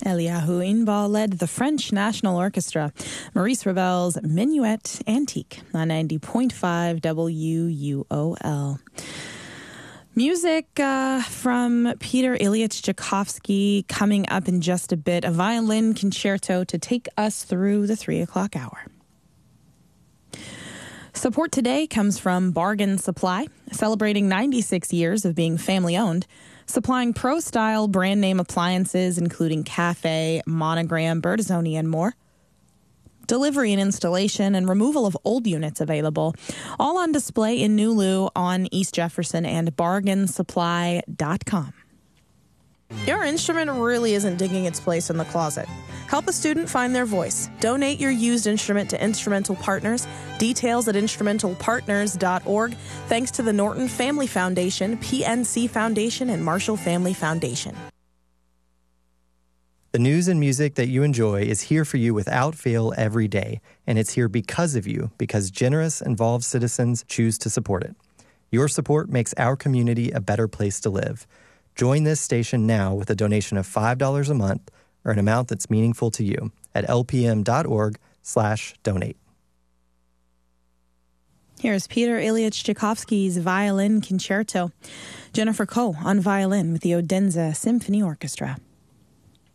Eliyahu Inbal led the French National Orchestra, Maurice Ravel's Minuet Antique on 90.5 WUOL. Music from Peter Ilyich Tchaikovsky coming up in just a bit, a violin concerto to take us through the 3 o'clock hour. Support today comes from Bargain Supply, celebrating 96 years of being family-owned, supplying pro-style brand-name appliances including Cafe, Monogram, Bertazzoni, and more. Delivery and installation and removal of old units available, all on display in Nulu on East Jefferson and bargainsupply.com. Your instrument really isn't digging its place in the closet. Help a student find their voice. Donate your used instrument to Instrumental Partners. Details at instrumentalpartners.org. Thanks to the Norton Family Foundation, PNC Foundation, and Marshall Family Foundation. The news and music that you enjoy is here for you without fail every day, and it's here because of you, because generous, involved citizens choose to support it. Your support makes our community a better place to live. Join this station now with a donation of $5 a month or an amount that's meaningful to you at lpm.org/donate. Here's Peter Ilyich Tchaikovsky's Violin Concerto. Jennifer Koh on violin with the Odense Symphony Orchestra.